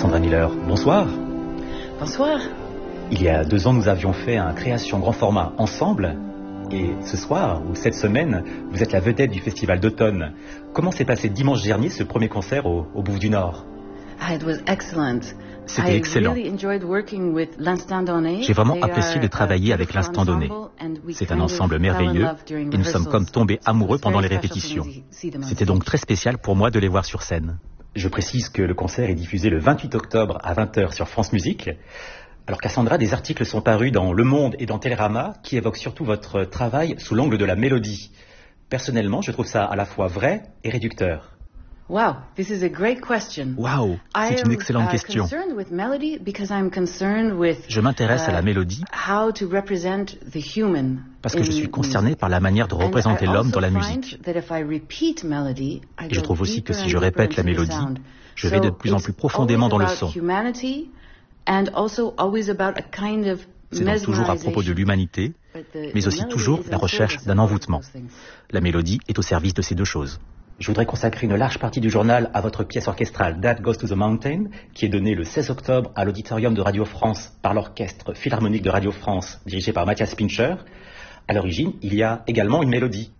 Cassandra Miller, bonsoir. Bonsoir. Il y a 2 ans, nous avions fait un création grand format ensemble. Et ce soir, ou cette semaine, vous êtes la vedette du festival d'automne. Comment s'est passé dimanche dernier ce premier concert au Bouffe du Nord? It was excellent. C'était excellent. J'ai vraiment apprécié de travailler avec l'Instant Donné. C'est un ensemble merveilleux et nous sommes comme tombés amoureux pendant les répétitions. C'était donc très spécial pour moi de les voir sur scène. Je précise que le concert est diffusé le 28 octobre à 20h sur France Musique. Alors Cassandra, des articles sont parus dans Le Monde et dans Télérama qui évoquent surtout votre travail sous l'angle de la mélodie. Personnellement, je trouve ça à la fois vrai et réducteur. Wow, this is a great question. Waouh, c'est une excellente question. Je m'intéresse à la mélodie parce que je suis concerné par la manière de représenter l'homme dans la musique. Et je trouve aussi que si je répète la mélodie, je vais de plus en plus profondément dans le son. C'est donc toujours à propos de l'humanité, mais aussi toujours la recherche d'un envoûtement. La mélodie est au service de ces deux choses. Je voudrais consacrer une large partie du journal à votre pièce orchestrale That Goes to the Mountain, qui est donnée le 16 octobre à l'auditorium de Radio France par l'orchestre philharmonique de Radio France, dirigé par Matthias Pincher. À l'origine, il y a également une mélodie.